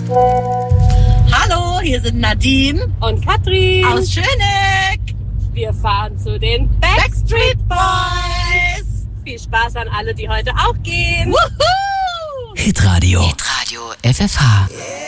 Hallo, hier sind Nadine und Katrin aus Schöneck. Wir fahren zu den Backstreet Boys. Viel Spaß an alle, die heute auch gehen. Woohoo! Hitradio FFH.